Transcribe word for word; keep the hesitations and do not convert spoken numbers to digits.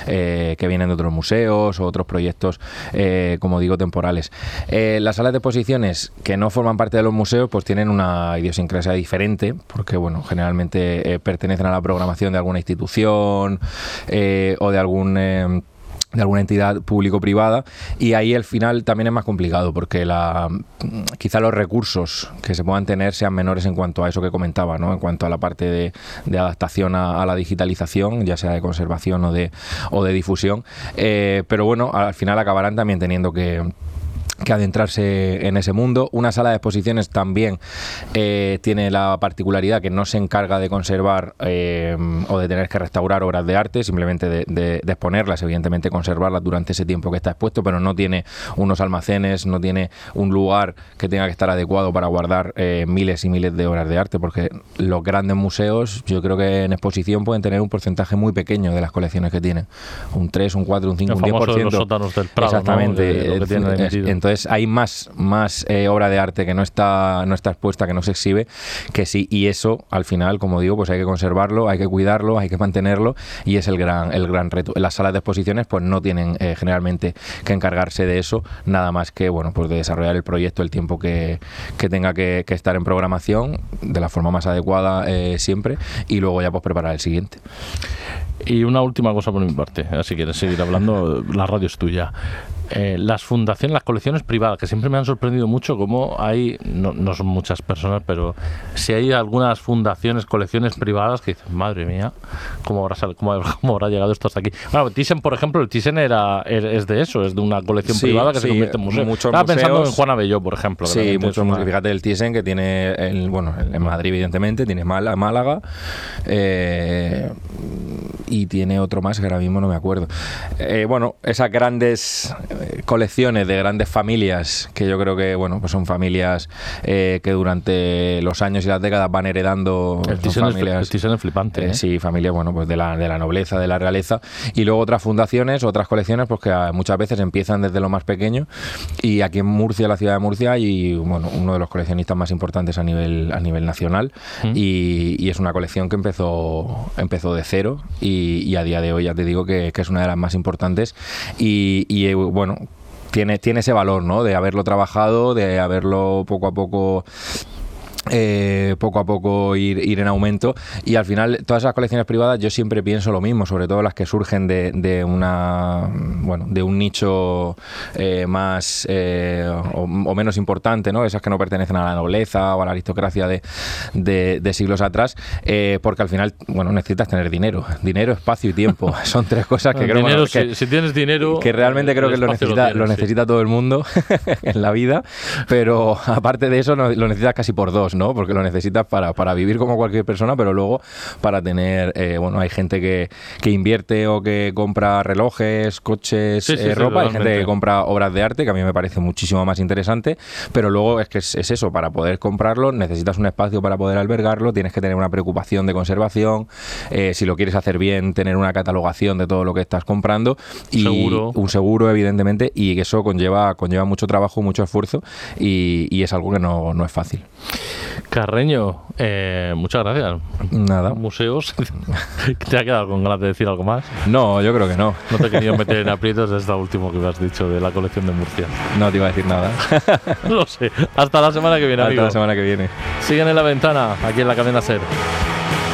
eh, que vienen de otros museos o otros proyectos, eh, como digo, temporales. Eh, las salas de exposiciones que no forman parte de los museos pues tienen una idiosincrasia diferente, porque bueno, generalmente eh, pertenecen a la programación de alguna institución eh, o de algún... Eh, de alguna entidad público-privada, y ahí al final también es más complicado porque la, quizá los recursos que se puedan tener sean menores en cuanto a eso que comentaba, ¿no? En cuanto a la parte de, de adaptación a, a la digitalización, ya sea de conservación o de, o de difusión, eh, pero bueno, al final acabarán también teniendo que que adentrarse en ese mundo. Una sala de exposiciones también eh, tiene la particularidad que no se encarga de conservar eh, o de tener que restaurar obras de arte, simplemente de, de, de exponerlas, evidentemente conservarlas durante ese tiempo que está expuesto, pero no tiene unos almacenes, no tiene un lugar que tenga que estar adecuado para guardar eh, miles y miles de obras de arte, porque los grandes museos, yo creo que en exposición pueden tener un porcentaje muy pequeño de las colecciones que tienen, un tres, un cuatro, un cinco, un diez por ciento. De los sótanos del Prado, exactamente, ¿no? De lo que tienen emitido. Entonces hay más, más eh, obra de arte que no está, no está expuesta, que no se exhibe, que sí, y eso al final, como digo, pues hay que conservarlo, hay que cuidarlo, hay que mantenerlo, y es el gran, el gran reto. Las salas de exposiciones pues no tienen eh, generalmente que encargarse de eso, nada más que bueno, pues de desarrollar el proyecto el tiempo que, que tenga que, que estar en programación de la forma más adecuada eh, siempre, y luego ya pues preparar el siguiente. Y una última cosa por mi parte, si quieres seguir hablando, la radio es tuya. Eh, las fundaciones, las colecciones privadas, que siempre me han sorprendido mucho, como hay, no, no son muchas personas, pero si hay algunas fundaciones, colecciones privadas que dicen, madre mía, ¿cómo habrá, cómo, cómo habrá llegado esto hasta aquí? Bueno, Thyssen, por ejemplo, el Thyssen era, es de eso, es de una colección sí, privada que sí, se convierte en museo. Estaba museos, pensando en Juan Abelló, por ejemplo. Sí, muchos una... Fíjate, el Thyssen que tiene, el, bueno, en Madrid evidentemente, tiene Málaga, eh, y tiene otro más que ahora mismo no me acuerdo. Eh, bueno, esas grandes colecciones de grandes familias, que yo creo que bueno, pues son familias eh, que durante los años y las décadas van heredando. El Thyssen es, es flipante. Eh, ¿eh? Sí, familias bueno, pues de la, de la nobleza, de la realeza, y luego otras fundaciones, otras colecciones, pues que muchas veces empiezan desde lo más pequeño, y aquí en Murcia, la ciudad de Murcia, hay bueno, uno de los coleccionistas más importantes a nivel, a nivel nacional, ¿Mm? y, y es una colección que empezó, empezó de cero, y, y a día de hoy ya te digo que, que es una de las más importantes, y, y bueno, Tiene, tiene ese valor, ¿no? De haberlo trabajado, de haberlo poco a poco Eh, poco a poco ir, ir en aumento, y al final todas esas colecciones privadas yo siempre pienso lo mismo, sobre todo las que surgen de, de una bueno de un nicho eh, más eh, o, o menos importante, ¿no? Esas que no pertenecen a la nobleza o a la aristocracia de, de, de siglos atrás, eh, porque al final bueno necesitas tener dinero, dinero, espacio y tiempo, son tres cosas que creo dinero, bueno, que, si, si tienes dinero que realmente creo que lo necesita, lo, tienes, lo necesita sí. todo el mundo en la vida, pero aparte de eso no, lo necesitas casi por dos, ¿no? Porque lo necesitas para, para vivir como cualquier persona, pero luego para tener, eh, bueno, hay gente que, que invierte o que compra relojes, coches, sí, sí, eh, ropa, sí, hay gente que compra obras de arte, que a mí me parece muchísimo más interesante, pero luego es que es, es eso, para poder comprarlo necesitas un espacio para poder albergarlo, tienes que tener una preocupación de conservación, eh, si lo quieres hacer bien, tener una catalogación de todo lo que estás comprando, y seguro. un seguro evidentemente, y eso conlleva, conlleva mucho trabajo, mucho esfuerzo, y, y es algo que no, no es fácil. Carreño, eh, muchas gracias. Nada. Museos. ¿Te ha quedado con ganas de decir algo más? No, yo creo que no. No te he querido meter en aprietos de esta última que me has dicho de la colección de Murcia. No te iba a decir nada. Lo sé. Hasta la semana que viene, Hasta amigo. la semana que viene. Siguen en La Ventana, aquí en la cadena SER.